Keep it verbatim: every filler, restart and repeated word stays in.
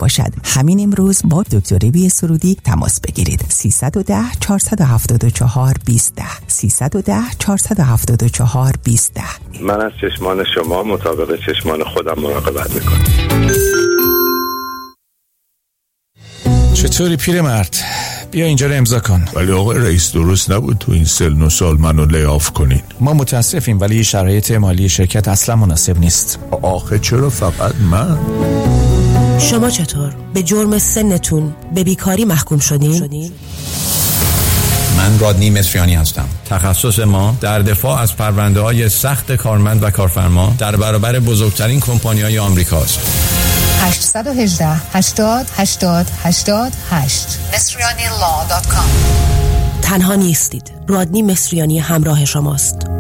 باشد. همین امروز با دکتر بی سرودی تماس بگیرید. سیصد و ده چهارصد و هفتاد و چهار بیست ده سیصد و ده چهارصد و هفتاد و چهار بیست ده. من از چشمان شما مطابق چشمان خودم مراقبت میکنم. چطوری پیرمرد؟ بیا اینجا رو امضا کن. ولی آقای رئیس درست نبود تو این سن و سال منو لیاف کنین. ما متاسفیم ولی شرایط مالی شرکت اصلا مناسب نیست. آخه چرا فقط من؟ شما چطور؟ به جرم سنتون به بیکاری محکوم شدین؟ من رادنی مصریانی هستم. تخصص ما در دفاع از پرونده‌های سخت کارمند و کارفرما در برابر بزرگترین کمپانی‌های آمریکاست. هشت یک هشت هشتاد هشتاد هشتاد هشت مصریانی لا دات کام. تنها نیستید. رادنی مصریانی همراه شماست.